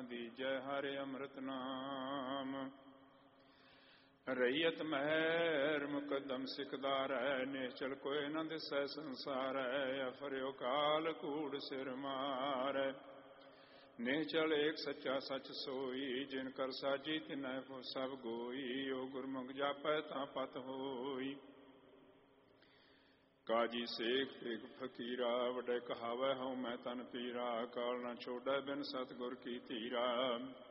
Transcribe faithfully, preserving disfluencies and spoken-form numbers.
ਦੀਜੈ ਹਰਿ ਅੰਮ੍ਰਿਤ ਨਾਮ। ਰਈਅਤ ਮਹਿਰ ਮੁਕਦਮ ਸਿਕਦਾਰੈ, ਨਿਸ਼ਚਲ ਕੋਇ ਨ ਦਿਸੈ ਸੰਸਾਰੈ। ਅਫਰਿਓ ਕਾਲ ਕੂੜ ਸਿਰ ਮਾਰੈ, ਨਿਸ਼ਚਲ ਏਕ ਸੱਚਾ ਸੱਚ ਸੋਈ। ਜਿਨ ਕਰ ਸਾਜੀ ਤਿਨੈ ਕੋ ਸਭ ਗੋਈ, ਓ ਗੁਰਮੁਖ ਜਾਪੈ ਤਾਂ ਪਤ ਹੋਈ। ਕਾਜੀ ਸੇਖ ਏਕ ਫਕੀਰਾ, ਵਡੈ ਕਹਾਵੈ ਹਉ ਮੈਂ ਤਨ ਪੀਰਾ। ਕਾਲ ਨ ਛੋੜੈ ਬਿਨ ਸਤਿਗੁਰ ਕੀ ਧੀਰਾ,